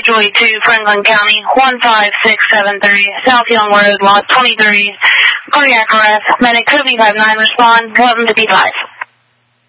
Julie 2, Franklin County, 15673, South Young Road, lot 23, cardiac arrest, medic 759, respond, 1155.